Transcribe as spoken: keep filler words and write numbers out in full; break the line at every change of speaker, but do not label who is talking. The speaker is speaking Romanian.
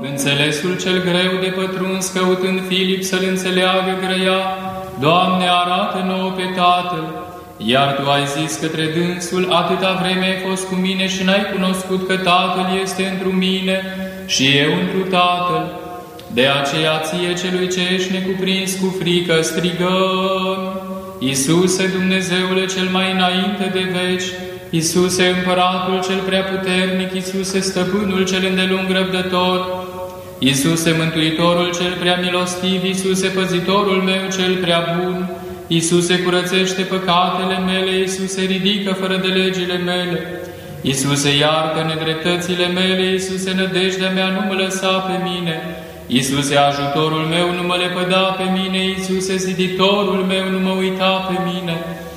înțelesul cel greu de pătruns, căutând Filip să-l înțeleagă grăia, Doamne, arată nouă pe Tatăl, iar Tu ai zis către dânsul, atâta vreme ai fost cu mine și n-ai cunoscut că Tatăl este întru mine și eu întru Tatăl. De aceea ție celui ce ești necuprins cu frică strigăm: Iisuse, Dumnezeule cel mai înainte de veci, Iisuse, Împăratul cel preaputernic, Iisuse, Stăpânul cel îndelung răbdător, Iisuse, Mântuitorul cel prea milostiv, Iisuse, Păzitorul meu cel prea bun, Iisuse, curățește păcatele mele, Iisuse, ridică fără de legile mele, Iisuse, iartă nedreptățile mele, Iisuse, nădejdea mea nu mă lăsa pe mine, Iisuse, ajutorul meu nu mă lepăda pe mine, Iisuse, ziditorul meu nu mă uita pe mine,